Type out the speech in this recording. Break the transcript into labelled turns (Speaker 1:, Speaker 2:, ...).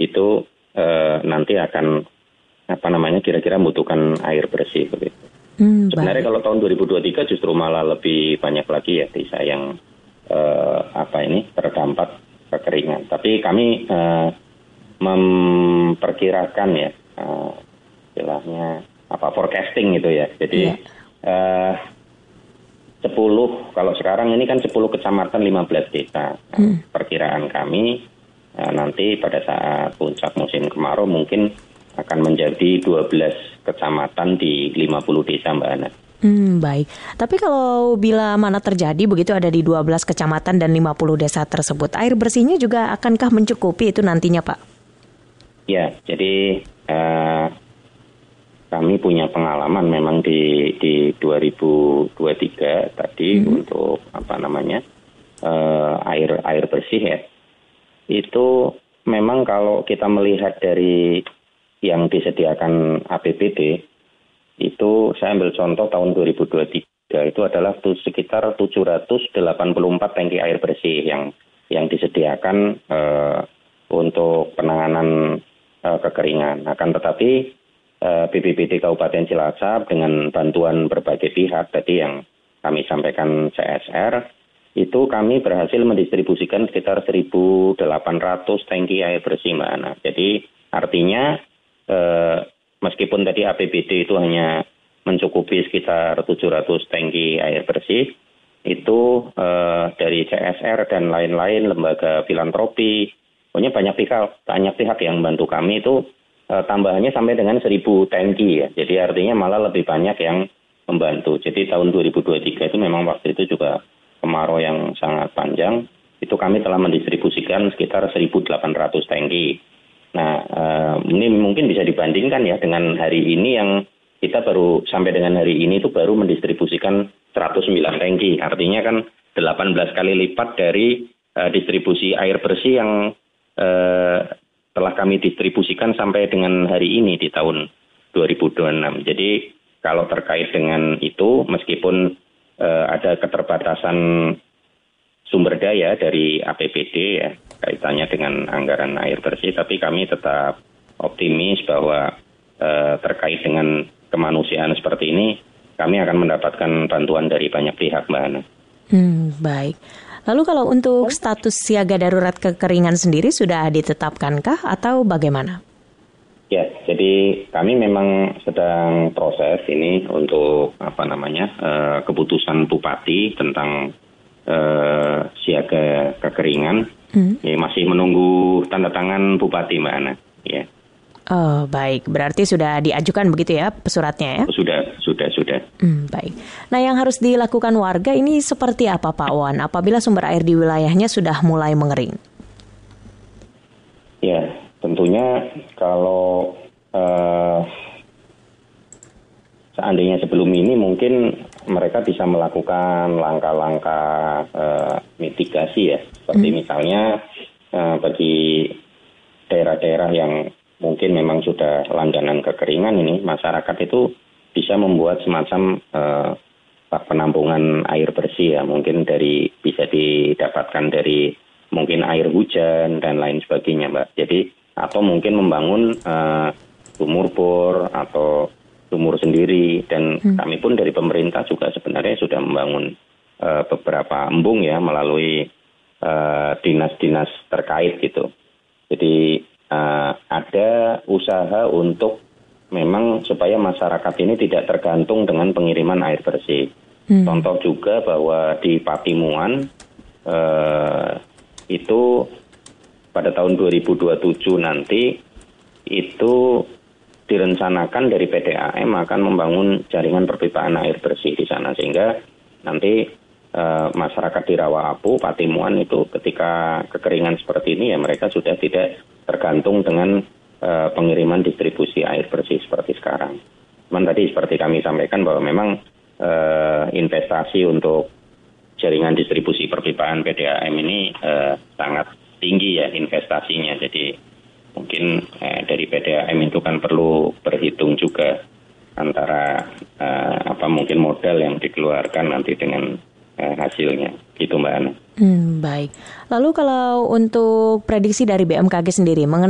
Speaker 1: itu nanti akan kira-kira membutuhkan air bersih begitu. Sebenarnya kalau tahun 2023 justru malah lebih banyak lagi ya desa yang terdampak kekeringan. Tapi kami memperkirakan ya istilahnya forecasting gitu ya. Jadi 10, kalau sekarang ini kan 10 kecamatan 15 desa. Perkiraan kami nanti pada saat puncak musim kemarau mungkin akan menjadi 12 kecamatan di 50 desa, Mbak Ana.
Speaker 2: Baik. Tapi kalau bila mana terjadi begitu ada di 12 kecamatan dan 50 desa tersebut, air bersihnya juga akankah mencukupi itu nantinya, Pak?
Speaker 1: Ya, jadi kami punya pengalaman memang di 2023 tadi untuk air bersih ya. Itu memang kalau kita melihat dari yang disediakan APBD, itu saya ambil contoh tahun 2023 itu adalah sekitar 784 tangki air bersih yang disediakan untuk penanganan kekeringan. Akan tetapi BPBD Kabupaten Cilacap dengan bantuan berbagai pihak tadi yang kami sampaikan CSR, itu kami berhasil mendistribusikan sekitar 1.800 tangki air bersih, Mbak Ana. Jadi artinya meskipun tadi APBD itu hanya mencukupi sekitar 700 tangki air bersih, itu dari CSR dan lain-lain, lembaga filantropi, pokoknya banyak pihak yang membantu kami itu tambahannya sampai dengan 1.000 tangki ya. Jadi artinya malah lebih banyak yang membantu. Jadi tahun 2023 itu memang waktu itu juga kemarau yang sangat panjang, itu kami telah mendistribusikan sekitar 1.800 tangki. Nah, ini mungkin bisa dibandingkan ya dengan hari ini yang kita baru sampai dengan hari ini itu baru mendistribusikan 109 tangki. Artinya kan 18 kali lipat dari distribusi air bersih yang telah kami distribusikan sampai dengan hari ini di tahun 2026. Jadi kalau terkait dengan itu, meskipun ada keterbatasan sumber daya dari APBD ya, kaitannya dengan anggaran air bersih, tapi kami tetap optimis bahwa terkait dengan kemanusiaan seperti ini, kami akan mendapatkan bantuan dari banyak pihak, Mbak Ana.
Speaker 2: Baik. Lalu kalau untuk status siaga darurat kekeringan sendiri sudah ditetapkankah atau bagaimana?
Speaker 1: Ya, jadi kami memang sedang proses ini untuk keputusan Bupati tentang siaga kekeringan. Ya, masih menunggu tanda tangan Bupati, Mbak Ana. Ya.
Speaker 2: Oh, baik. Berarti sudah diajukan begitu ya suratnya ya?
Speaker 1: Sudah.
Speaker 2: Baik. Nah, yang harus dilakukan warga ini seperti apa, Pak Wan, apabila sumber air di wilayahnya sudah mulai mengering?
Speaker 1: Ya, tentunya kalau seandainya sebelum ini mungkin mereka bisa melakukan langkah-langkah mitigasi ya, seperti misalnya bagi daerah-daerah yang mungkin memang sudah langganan kekeringan ini, masyarakat itu bisa membuat semacam penampungan air bersih ya, mungkin bisa didapatkan dari mungkin air hujan dan lain sebagainya, Mbak. Jadi atau mungkin membangun sumur bor atau sumur sendiri, dan kami pun dari pemerintah juga sebenarnya sudah membangun beberapa embung ya melalui dinas-dinas terkait gitu. Jadi ada usaha untuk memang supaya masyarakat ini tidak tergantung dengan pengiriman air bersih. Contoh juga bahwa di Patimuan itu pada tahun 2027 nanti itu direncanakan dari PDAM akan membangun jaringan perpipaan air bersih di sana, sehingga nanti masyarakat di Rawaapuu, Patimuan itu ketika kekeringan seperti ini ya mereka sudah tidak tergantung dengan pengiriman distribusi air bersih seperti sekarang. Cuman tadi seperti kami sampaikan bahwa memang investasi untuk jaringan distribusi perpipaan PDAM ini sangat tinggi ya investasinya. Jadi mungkin dari PDAM itu kan perlu berhitung juga antara mungkin modal yang dikeluarkan nanti dengan hasilnya. Gitu, Mbak Ana.
Speaker 2: Baik. Lalu kalau untuk prediksi dari BMKG sendiri